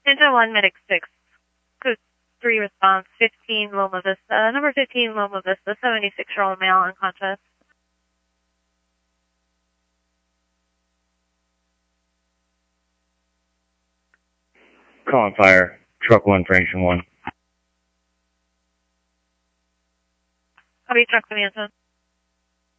Engine 1, Medic 6. Code 3 response, 15 Loma Vista. Number 15 Loma Vista, 76-year-old male unconscious. Call and fire. Truck 1 for Engine 1. Copy, truck to Manson.